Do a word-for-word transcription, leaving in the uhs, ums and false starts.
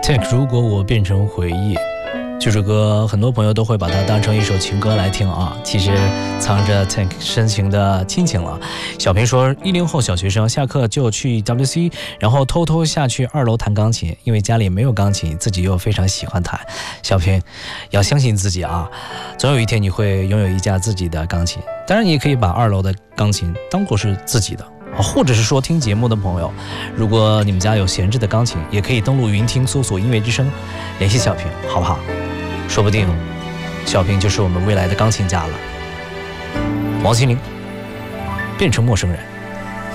Tank 如果我变成回忆，这首歌很多朋友都会把它当成一首情歌来听啊，其实藏着 Tank 深情的亲情了。小平说，一零后小学生下课就去 W C， 然后偷偷下去二楼弹钢琴，因为家里没有钢琴，自己又非常喜欢弹。小平要相信自己啊，总有一天你会拥有一架自己的钢琴。当然你也可以把二楼的钢琴当作是自己的，或者是说听节目的朋友，如果你们家有闲置的钢琴，也可以登录云听搜索音乐之声，联系小平好不好？说不定小平就是我们未来的钢琴家了。王心凌，变成陌生人。